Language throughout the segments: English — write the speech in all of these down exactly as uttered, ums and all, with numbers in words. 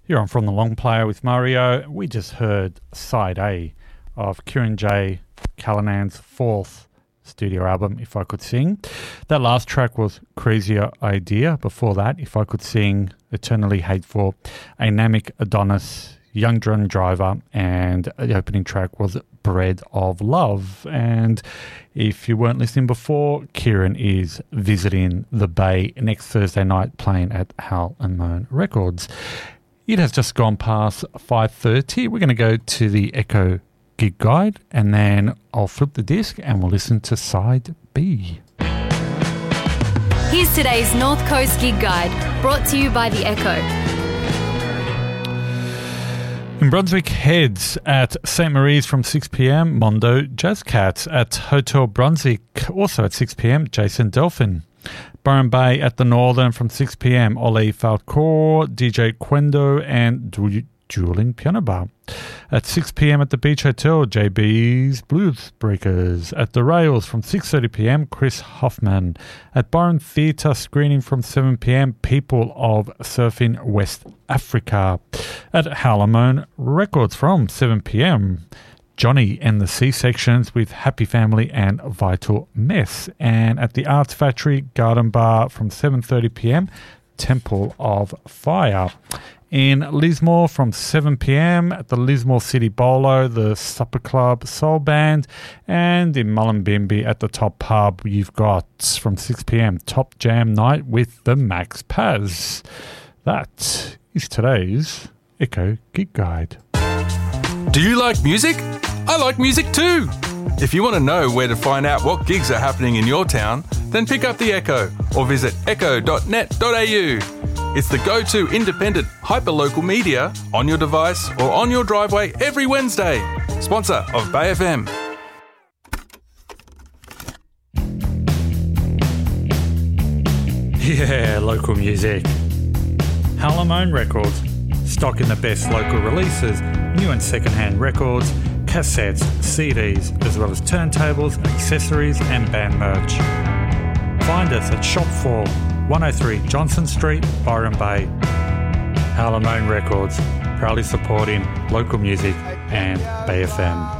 Here on From the Long Player with Mario. We just heard side A of Kieran J. Callinan's fourth studio album, If I Could Sing. That last track was Crazier Idea. Before that, If I Could Sing, Eternally Hateful, Anamic Adonis, Young Drunk Driver, and the opening track was Bread of Love. And if you weren't listening before, Kieran is visiting the Bay next Thursday night playing at Hal and Moan Records. It has just gone past five thirty. We're going to go to the Echo Gig Guide and then I'll flip the disc and we'll listen to side B. Here's today's North Coast Gig Guide, brought to you by the Echo. In Brunswick Heads at Saint Marie's from six p.m, Mondo Jazz Cats. At Hotel Brunswick, also at six p.m, Jason Delphin. Byron Bay at the Northern from six p.m, Ollie Falcor, D J Quendo and du- Dueling Piano Bar. At six p.m. at the Beach Hotel, J B's Blues Breakers. At the Rails from six thirty p.m, Chris Hoffman. At Byron Theatre screening from seven p.m, People of Surfing West Africa. At Halamone Records from seven p.m, Johnny and the C-Sections with Happy Family and Vital Mess. And at the Arts Factory Garden Bar from seven thirty p.m, Temple of Fire. In Lismore from seven p.m, at the Lismore City Bolo, the Supper Club Soul Band. And in Mullumbimby at the Top Pub, you've got from six p.m, Top Jam Night with the Max Paz. That is today's Echo Gig Guide. Do you like music? I like music too. If you want to know where to find out what gigs are happening in your town, then pick up the Echo or visit echo dot net dot a u. It's the go-to independent hyper-local media on your device or on your driveway every Wednesday. Sponsor of Bay F M. Yeah, local music. Halamone Records, stocking the best local releases, new and second-hand records, cassettes, C Ds, as well as turntables, accessories and band merch. Find us at Shop four, one oh three Johnson Street, Byron Bay. Halamone Records, proudly supporting local music and Bay F M.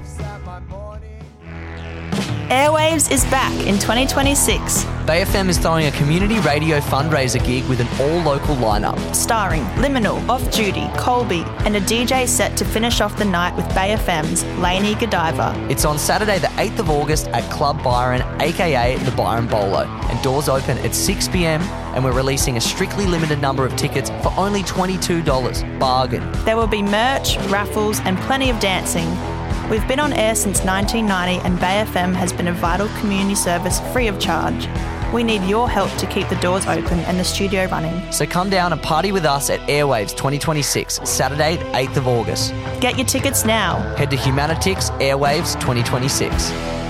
Airwaves is back in twenty twenty-six. Bay F M is throwing a community radio fundraiser gig with an all-local lineup. Starring Liminal, Off Duty, Colby, and a D J set to finish off the night with Bay F M's Lainey Godiva. It's on Saturday the eighth of August at Club Byron, aka the Byron Bolo. And doors open at six p.m, and we're releasing a strictly limited number of tickets for only twenty-two dollars. Bargain. There will be merch, raffles, and plenty of dancing. We've been on air since nineteen ninety and Bay F M has been a vital community service free of charge. We need your help to keep the doors open and the studio running. So come down and party with us at Airwaves twenty twenty-six, Saturday the eighth of August. Get your tickets now. Head to Humanitix Airwaves twenty twenty-six.